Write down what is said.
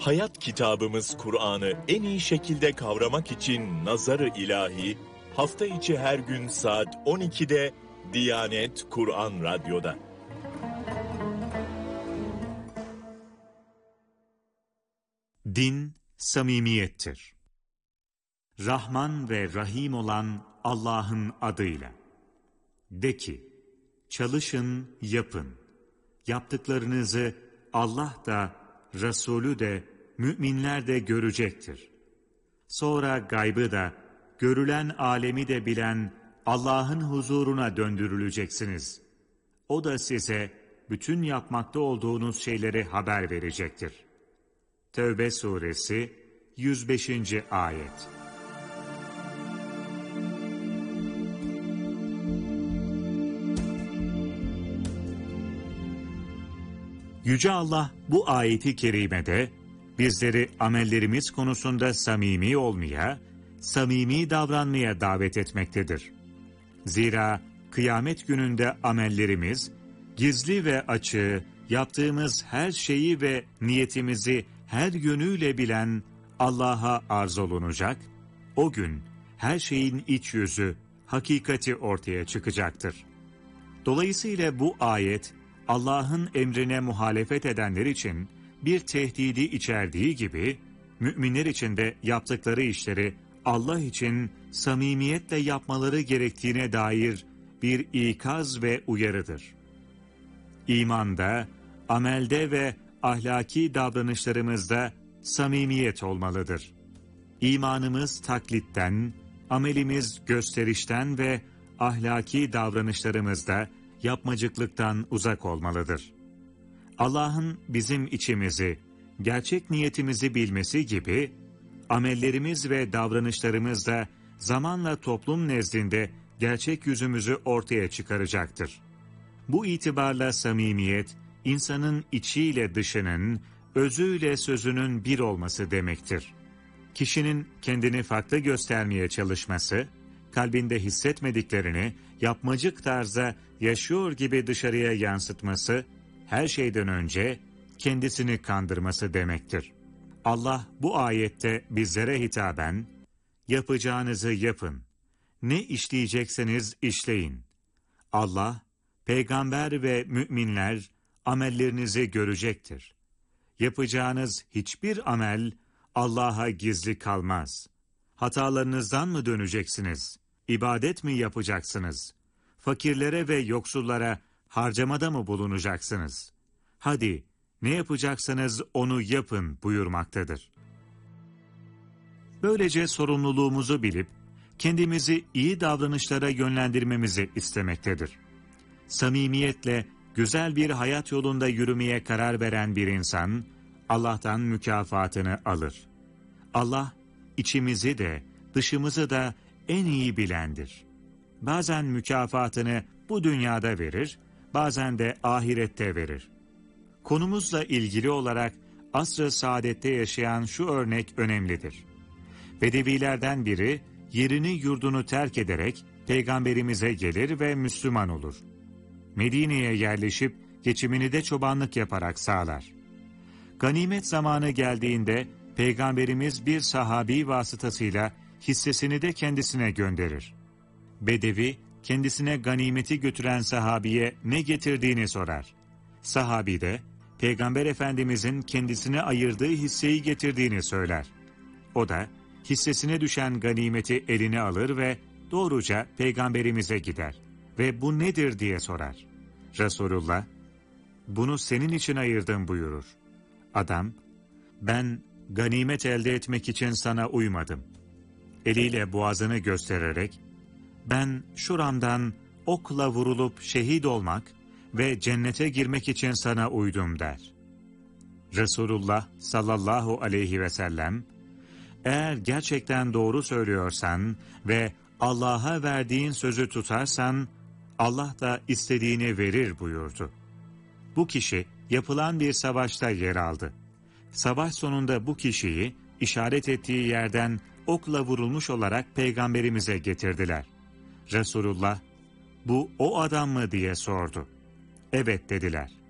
Hayat kitabımız Kur'an'ı en iyi şekilde kavramak için Nazar-ı İlahi, hafta içi her gün saat 12'de Diyanet Kur'an Radyo'da. Din, samimiyettir. Rahman ve Rahim olan Allah'ın adıyla. De ki, çalışın, yapın. Yaptıklarınızı Allah da, Resulü de, müminler de görecektir. Sonra gaybı da, görülen alemi de bilen Allah'ın huzuruna döndürüleceksiniz. O da size bütün yapmakta olduğunuz şeyleri haber verecektir. Tevbe suresi 105. ayet. Yüce Allah bu ayeti kerimede bizleri amellerimiz konusunda samimi olmaya, samimi davranmaya davet etmektedir. Zira kıyamet gününde amellerimiz, gizli ve açığı, yaptığımız her şeyi ve niyetimizi her yönüyle bilen Allah'a arz olunacak, o gün her şeyin iç yüzü, hakikati ortaya çıkacaktır. Dolayısıyla bu ayet, Allah'ın emrine muhalefet edenler için bir tehdidi içerdiği gibi, müminler için de yaptıkları işleri Allah için samimiyetle yapmaları gerektiğine dair bir ikaz ve uyarıdır. İmanda, amelde ve ahlaki davranışlarımızda samimiyet olmalıdır. İmanımız taklitten, amelimiz gösterişten ve ahlaki davranışlarımızda yapmacıklıktan uzak olmalıdır. Allah'ın bizim içimizi, gerçek niyetimizi bilmesi gibi, amellerimiz ve davranışlarımız da zamanla toplum nezdinde gerçek yüzümüzü ortaya çıkaracaktır. Bu itibarla samimiyet, insanın içiyle dışının, özüyle sözünün bir olması demektir. Kişinin kendini farklı göstermeye çalışması, kalbinde hissetmediklerini yapmacık tarzda yaşıyor gibi dışarıya yansıtması, her şeyden önce kendisini kandırması demektir. Allah bu ayette bizlere hitaben, yapacağınızı yapın, ne işleyecekseniz işleyin. Allah, peygamber ve müminler amellerinizi görecektir. Yapacağınız hiçbir amel Allah'a gizli kalmaz. Hatalarınızdan mı döneceksiniz? İbadet mi yapacaksınız? Fakirlere ve yoksullara harcamada mı bulunacaksınız? Hadi, ne yapacaksanız onu yapın buyurmaktadır. Böylece sorumluluğumuzu bilip, kendimizi iyi davranışlara yönlendirmemizi istemektedir. Samimiyetle, güzel bir hayat yolunda yürümeye karar veren bir insan, Allah'tan mükafatını alır. Allah, içimizi de, dışımızı da en iyi bilendir. Bazen mükafatını bu dünyada verir, bazen de ahirette verir. Konumuzla ilgili olarak asr-ı saadette yaşayan şu örnek önemlidir. Bedevilerden biri yerini yurdunu terk ederek Peygamberimize gelir ve Müslüman olur. Medine'ye yerleşip geçimini de çobanlık yaparak sağlar. Ganimet zamanı geldiğinde Peygamberimiz bir sahabi vasıtasıyla hissesini de kendisine gönderir. Bedevi kendisine ganimeti götüren sahabiye ne getirdiğini sorar. Sahabi de Peygamber Efendimizin kendisine ayırdığı hisseyi getirdiğini söyler. O da hissesine düşen ganimeti eline alır ve doğruca Peygamberimize gider ve bu nedir diye sorar. Resulullah, bunu senin için ayırdım buyurur. Adam, ben ganimet elde etmek için sana uymadım. Eliyle boğazını göstererek, ben şuramdan okla vurulup şehit olmak ve cennete girmek için sana uydum der. Resulullah sallallahu aleyhi ve sellem, eğer gerçekten doğru söylüyorsan ve Allah'a verdiğin sözü tutarsan, Allah da istediğini verir buyurdu. Bu kişi yapılan bir savaşta yer aldı. Savaş sonunda bu kişiyi işaret ettiği yerden okla vurulmuş olarak Peygamberimize getirdiler. Resulullah, bu o adam mı diye sordu. Evet dediler.